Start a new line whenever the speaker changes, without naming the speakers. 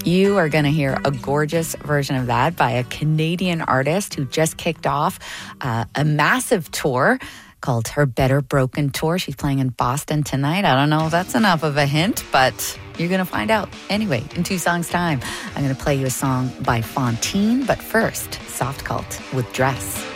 You are going to hear a gorgeous version of that by a Canadian artist who just kicked off a massive tour called Her Better Broken Tour. She's playing in Boston tonight. I don't know if that's enough of a hint, but you're going to find out. Anyway, in 2 songs' time, I'm going to play you a song by Fontaine, but first, Soft Cult with Dress.